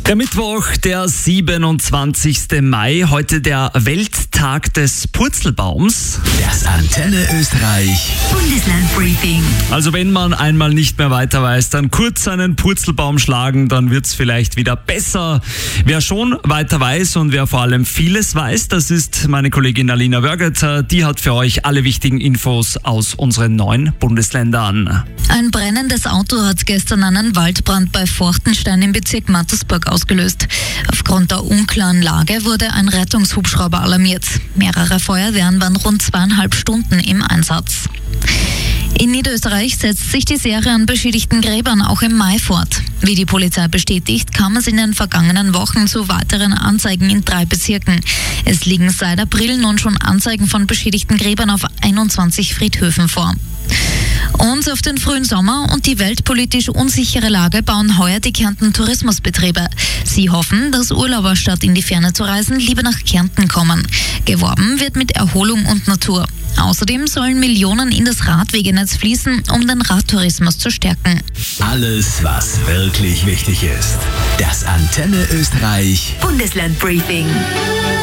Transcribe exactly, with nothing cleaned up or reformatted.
Der Mittwoch, der siebenundzwanzigsten Mai, heute der Welttag des Purzelbaums. Das Antenne Österreich Bundeslandbriefing. Also wenn man einmal nicht mehr weiter weiß, dann kurz einen Purzelbaum schlagen, dann wird's vielleicht wieder besser. Wer schon weiter weiß und wer vor allem vieles weiß, das ist meine Kollegin Alina Wörgeter. Die hat für euch alle wichtigen Infos aus unseren neun Bundesländern. Ein brennendes Auto hat gestern einen Waldbrand bei Forchtenstein im Bezirk Mattersburg ausgelöst. Aufgrund der unklaren Lage wurde ein Rettungshubschrauber alarmiert. Mehrere Feuerwehren waren rund zweieinhalb Stunden im Einsatz. In Niederösterreich setzt sich die Serie an beschädigten Gräbern auch im Mai fort. Wie die Polizei bestätigt, kam es in den vergangenen Wochen zu weiteren Anzeigen in drei Bezirken. Es liegen seit April nun schon Anzeigen von beschädigten Gräbern auf einundzwanzig Friedhöfen vor. Und auf den frühen Sommer und die weltpolitisch unsichere Lage bauen heuer die Kärnten Tourismusbetriebe. Sie hoffen, dass Urlauber statt in die Ferne zu reisen, lieber nach Kärnten kommen. Geworben wird mit Erholung und Natur. Außerdem sollen Millionen in das Radwegenetz fließen, um den Radtourismus zu stärken. Alles, was wirklich wichtig ist. Das Antenne Österreich Bundeslandbriefing.